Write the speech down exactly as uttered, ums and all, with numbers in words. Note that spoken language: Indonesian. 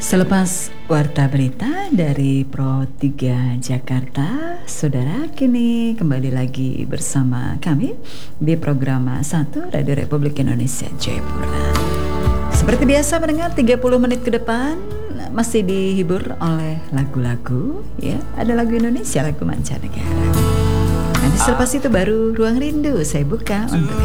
Selepas warta berita dari Pro tiga Jakarta, saudara kini kembali lagi bersama kami di program satu Radio Republik Indonesia Jayapura. Seperti biasa mendengar tiga puluh menit ke depan masih dihibur oleh lagu-lagu, ya. Ada lagu Indonesia, lagu mancanegara. Nanti selepas itu baru Ruang Rindu saya buka untuk